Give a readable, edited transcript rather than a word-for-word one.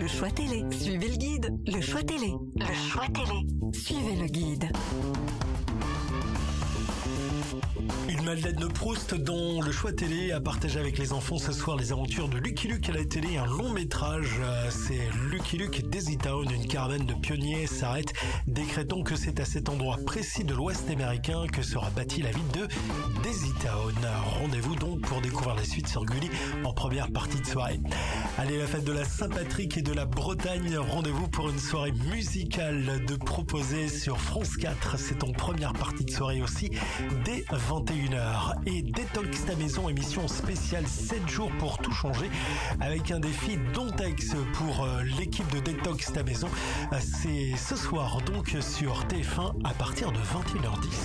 le choix télé. Suivez le guide. Le choix télé. Le choix télé. Suivez le guide. Une Madeleine de Proust dont le choix télé a partagé avec les enfants ce soir les aventures de Lucky Luke à la télé, un long métrage. C'est Lucky Luke et Daisy Town, une caravane de pionniers s'arrête, décrétant que c'est à cet endroit précis de l'Ouest américain que sera bâtie la ville de Daisy Town. Rendez-vous donc pour découvrir la suite sur Gulli en première partie de soirée. Allez, la fête de la Saint-Patrick et de la Bretagne, rendez-vous pour une soirée musicale de proposer sur France 4. C'est en première partie de soirée aussi, dès 21h. Et Détox ta maison, émission spéciale 7 jours pour tout changer, avec un défi Dontex pour l'équipe de Détox ta maison. C'est ce soir donc sur TF1 à partir de 21h10.